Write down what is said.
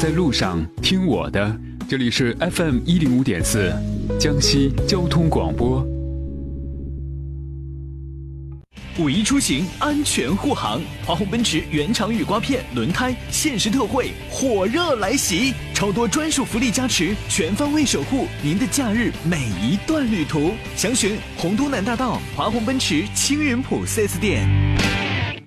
在路上听我的，这里是 FM105.4江西交通广播。 五一出行安全护航，华虹奔驰原厂雨刮片轮胎限时特惠，火热来袭，超多专属福利加持，全方位守护您的假日每一段旅途。详询洪都南大道华虹奔驰青云浦 4S 店。